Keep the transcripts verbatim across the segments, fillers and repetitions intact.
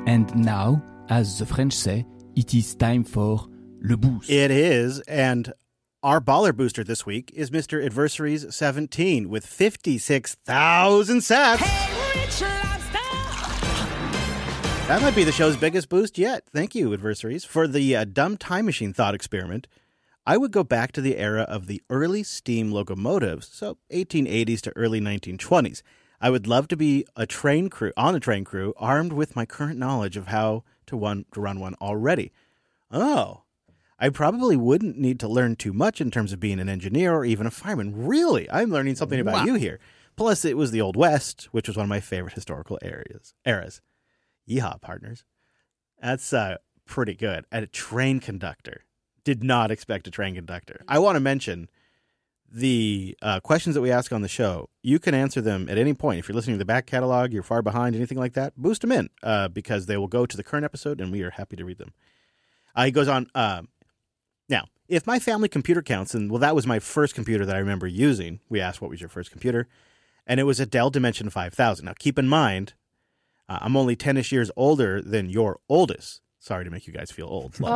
And now, as the French say, it is time for le boost. It is, and our baller booster this week is Mister Adversaries seventeen with fifty-six thousand sats. Hey, Rich Lobster! That might be the show's biggest boost yet. Thank you, Adversaries. For the uh, dumb time machine thought experiment, I would go back to the era of the early steam locomotives, so eighteen eighties to early nineteen twenties. I would love to be a train crew on a train crew, armed with my current knowledge of how to, one, to run one already. Oh, I probably wouldn't need to learn too much in terms of being an engineer or even a fireman. Really, I'm learning something about Wow. you here. Plus, it was the Old West, which was one of my favorite historical areas, eras. Yeehaw, partners. That's uh, pretty good. And a train conductor. Did not expect a train conductor. I want to mention the uh, questions that we ask on the show. You can answer them at any point. If you're listening to the back catalog, you're far behind, anything like that, boost them in uh, because they will go to the current episode and we are happy to read them. Uh, he goes on, uh, now, if my family computer counts, and well, that was my first computer that I remember using. We asked, what was your first computer? And it was a Dell Dimension five thousand. Now, keep in mind, uh, I'm only ten-ish years older than your oldest. Sorry to make you guys feel old. Oh.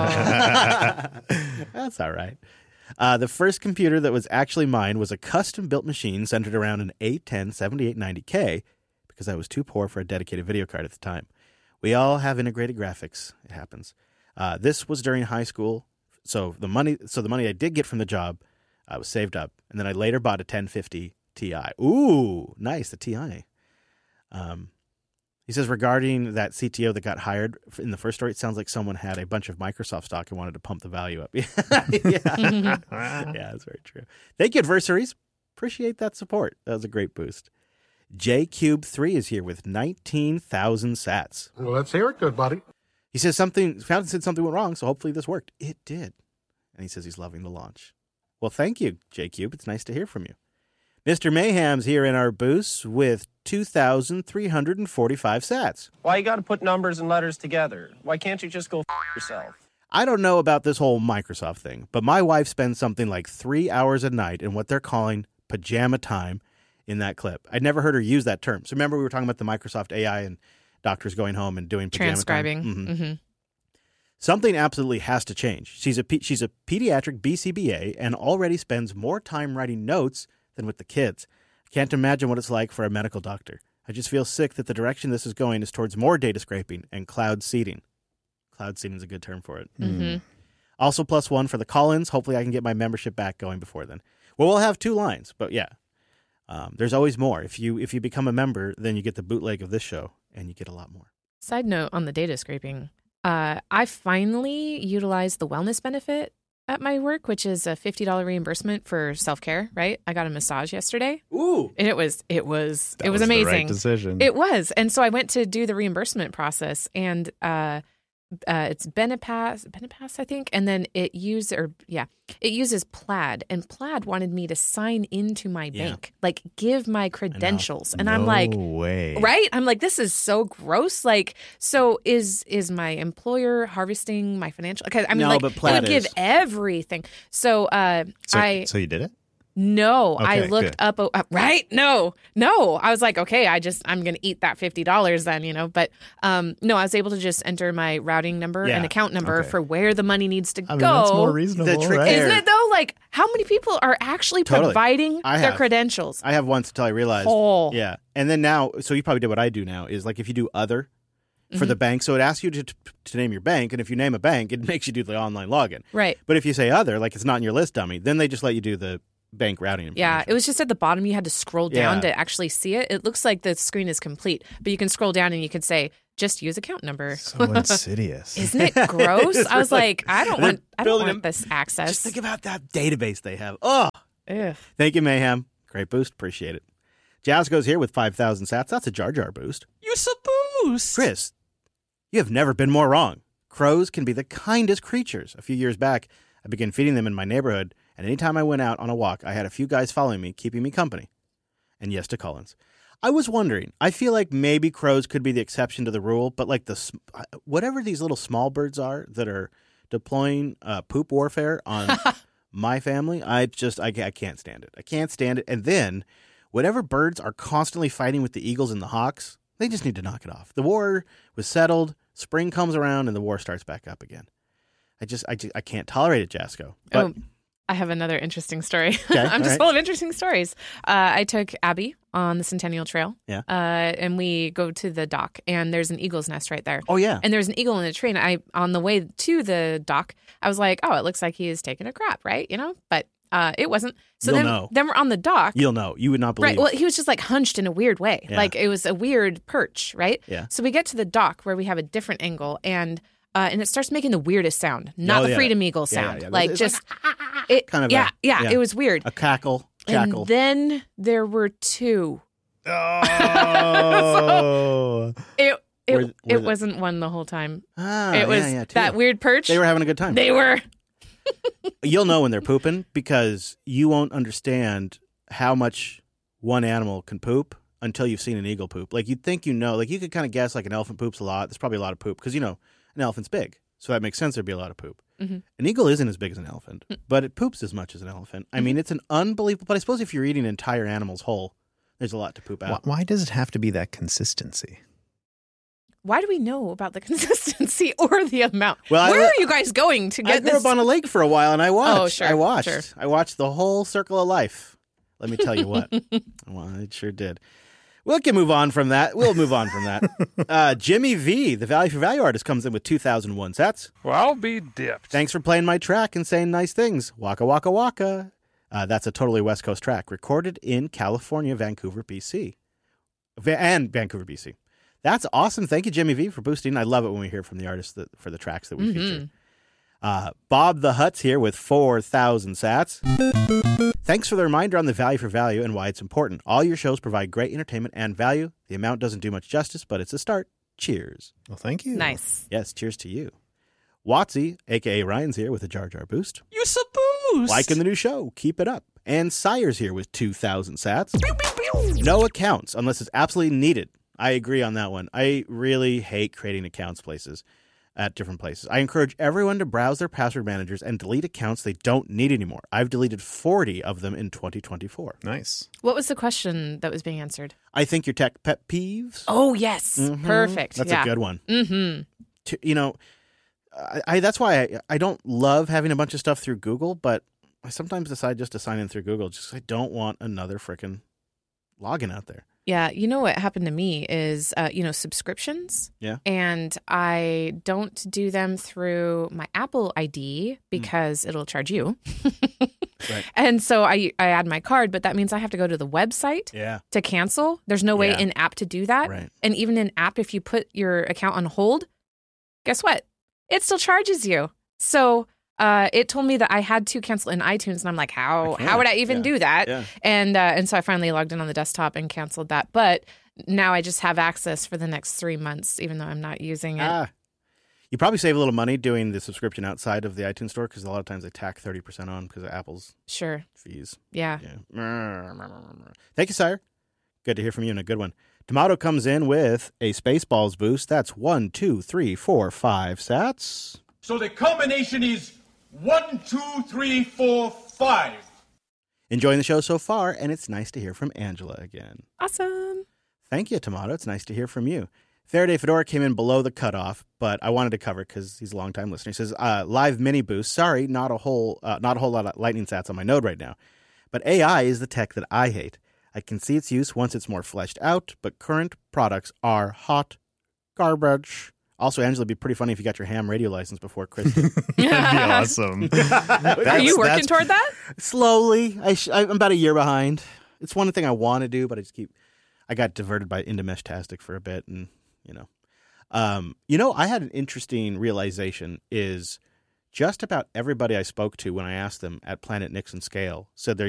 That's all right. Uh, the first computer that was actually mine was a custom-built machine centered around an A ten seventy-eight ninety K because I was too poor for a dedicated video card at the time. We all have integrated graphics. It happens. Uh, this was during high school, so the money so the money I did get from the job uh, was saved up, and then I later bought a ten fifty Ti. Ooh, nice, the Ti. Um, he says, regarding that C T O that got hired in the first story, it sounds like someone had a bunch of Microsoft stock and wanted to pump the value up. yeah, yeah, that's very true. Thank you, Adversaries. Appreciate that support. That was a great boost. J Cube three is here with nineteen thousand sats. Well, let's hear it, good buddy. He says something, Fountain said something went wrong, so hopefully this worked. It did. And he says he's loving the launch. Well, thank you, J Cube. It's nice to hear from you. Mister Mayhem's here in our booth with two thousand three hundred forty-five sats. Why you got to put numbers and letters together? Why can't you just go f- yourself? I don't know about this whole Microsoft thing, but my wife spends something like three hours a night in what they're calling pajama time in that clip. I'd never heard her use that term. So remember we were talking about the Microsoft A I and doctors going home and doing pajama Transcribing. time? Mm-hmm. Mm-hmm. Something absolutely has to change. She's a, pe- she's a pediatric B C B A and already spends more time writing notes than with the kids. I can't imagine what it's like for a medical doctor. I just feel sick that the direction this is going is towards more data scraping and cloud seeding. Cloud seeding is a good term for it. Mm-hmm. Also plus one for the call-ins. Hopefully I can get my membership back going before then. Well, we'll have two lines, but yeah. Um, there's always more. If you if you become a member, then you get the bootleg of this show, and you get a lot more. Side note on the data scraping, uh, I finally utilized the wellness benefit at my work, which is a fifty dollars reimbursement for self-care, right? I got a massage yesterday. Ooh. And it was, it was, That it was, was the amazing. right decision. It was. And so I went to do the reimbursement process and, uh, uh, it's Benepass, Benepass, I think. And then it used, or yeah, it uses Plaid. And Plaid wanted me to sign into my Yeah. bank, like give my credentials. And I'm No like, way. right? I'm like, this is so gross. Like, so is is my employer harvesting my financial? Because I mean, No, like, but it Plaid would give is. everything. So, uh, So, I so you did it? no, I Okay, looked good. up, uh, right? No, no. I was like, okay, I just, I'm going to eat that fifty dollars then, you know, but um, no, I was able to just enter my routing number Yeah. and account number Okay. for where the money needs to I mean, go. that's more reasonable, The trick right? there- Isn't it though? Like, how many people are actually Totally. providing I their have. credentials? I have once until I realized. Oh. Yeah. And then now, so you probably did what I do now, is like if you do other for the bank, so it asks you to, to name your bank, and if you name a bank, it makes you do the online login. Right. But if you say other, like it's not in your list dummy, then they just let you do the bank routing information. Yeah, it was just at the bottom. You had to scroll down Yeah. to actually see it. It looks like the screen is complete, but you can scroll down and you can say, just use account number. So insidious. Isn't it gross? It's I was like- like, I don't they're want, I don't building want them- this access. Just think about that database they have. Oh, Ugh. thank you, Mayhem. Great boost. Appreciate it. Jazz goes here with five thousand sats. That's a Jar Jar boost. You're so boost. Chris, you have never been more wrong. Crows can be the kindest creatures. A few years back, I began feeding them in my neighborhood, and anytime I went out on a walk, I had a few guys following me, keeping me company. And yes to Collins. I was wondering, I feel like maybe crows could be the exception to the rule, but like the sm- whatever these little small birds are that are deploying uh, poop warfare on my family, I just, I, I can't stand it. I can't stand it. And then whatever birds are constantly fighting with the eagles and the hawks, They just need to knock it off. The war was settled. Spring comes around and the war starts back up again. I just, I, just, I can't tolerate it, Jasco. But, oh, I have another interesting story. Okay, I'm just right. full of interesting stories. Uh, I took Abby on the Centennial Trail. Yeah. Uh, and we go to the dock, and there's an eagle's nest right there. Oh, yeah. And there's an eagle in a tree. And I, on the way to the dock, I was like, oh, it looks like he is taking a crap, right? You know, but uh, it wasn't. So You'll then, know. then we're on the dock. You'll know. You would not believe. Right. Well, he was just like hunched in a weird way. Yeah. Like it was a weird perch, right? Yeah. So we get to the dock where we have a different angle, and uh, and it starts making the weirdest sound, not Oh, the yeah. Freedom Eagle Yeah, yeah, sound, yeah. like It's just it. kind of yeah, a- yeah, yeah. It was weird. a cackle. Cackle. And then there were two. Oh. It it Were- were it the- wasn't one the whole time. ah, it was yeah, yeah, that too. weird perch. They were having a good time. They were. You'll know when they're pooping because you won't understand how much one animal can poop until you've seen an eagle poop. Like you'd think you know, like you could kind of guess like an elephant poops a lot. There's probably a lot of poop because you know an elephant's big, so that makes sense. There'd be a lot of poop. Mhm. An eagle isn't as big as an elephant, but it poops as much as an elephant. I mean, it's an unbelievable. But I suppose if you're eating an entire animal's whole, there's a lot to poop Why, out. why does it have to be that consistency? Why do we know about the consistency or the amount? Well, I- Where are you guys going to I get grew this? up on a lake for a while, and I watched. Oh, sure, I watched. sure. I watched the whole circle of life. Let me tell you what. Well, it sure did. We can move on from that. We'll move on from that. Uh, Jimmy V, the Value for Value artist, comes in with two thousand one sets. Well, I'll be dipped. Thanks for playing my track and saying nice things. Waka Waka Waka. Uh, that's a totally West Coast track, recorded in California, Vancouver, B C. Va- and Vancouver, B C. That's awesome. Thank you, Jimmy V, for boosting. I love it when we hear from the artists that, for the tracks that we Mm-hmm. feature. Uh, Bob the Hutt's here with four thousand sats. Thanks for the reminder on the value for value and why it's important. All your shows provide great entertainment and value. The amount doesn't do much justice, but it's a start. Cheers. Well, thank you. Nice. Yes, cheers to you. Watsy, a k a. Ryan's here with a Jar Jar boost. You suppose? Liking the new show. Keep it up. And Sire's here with two thousand sats. No accounts unless it's absolutely needed. I agree on that one. I really hate creating accounts places at different places. I encourage everyone to browse their password managers and delete accounts they don't need anymore. I've deleted forty of them in twenty twenty-four. Nice. What was the question that was being answered? I think your tech pet peeves. Oh, yes. Mhm. Perfect. That's yeah. a good one. Mm-hmm. To, you know, I, I that's why I, I don't love having a bunch of stuff through Google, but I sometimes decide just to sign in through Google just 'cause I don't want another frickin' login out there. Yeah, you know what happened to me is, uh, you know, subscriptions. Yeah. And I don't do them through my Apple I D because it'll charge you. Right. And so I, I add my card, but that means I have to go to the website Yeah. to cancel. There's no way Yeah. in app to do that. Right. And even in app, if you put your account on hold, guess what? It still charges you. So uh, it told me that I had to cancel in iTunes, and I'm like, how I how would I can't. even Yeah. do that? Yeah. And uh, and so I finally logged in on the desktop and canceled that. But now I just have access for the next three months, even though I'm not using it. Ah. You probably save a little money doing the subscription outside of the iTunes store because a lot of times they tack thirty percent on because of Apple's Sure. fees. Yeah. Yeah. Thank you, Sire. Good to hear from you and a good one. Tomato comes in with a Spaceballs boost. That's one, two, three, four, five sats. So the combination is one, two, three, four, five. Enjoying the show so far, and it's nice to hear from Angela again. Awesome. Thank you, Tomato. It's nice to hear from you. Faraday Fedora came in below the cutoff, but I wanted to cover it because he's a long-time listener. He says, uh, live mini boost. Sorry, not a whole uh, not a whole lot of lightning sats on my node right now. But A I is the tech that I hate. I can see its use once it's more fleshed out, but current products are hot garbage. Also, Angela, it'd be pretty funny if you got your ham radio license before Christmas. That'd be awesome. Are you working that's- toward that? Slowly. I sh- I'm about a year behind. It's one thing I want to do, but I just keep... I got diverted by into Meshtastic for a bit, and, you know. Um, you know, I had an interesting realization is just about everybody I spoke to when I asked them at Planet Nixon Scale said they're